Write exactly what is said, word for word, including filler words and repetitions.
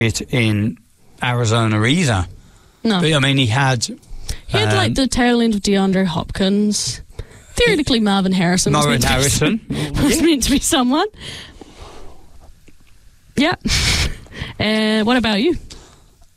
it in Arizona either. No. But, I mean, he had... He had, um, like, the tail end of DeAndre Hopkins. Theoretically, Marvin Harrison was Marvin meant, Harrison. To be, was meant to be someone. Yeah. Uh, what about you?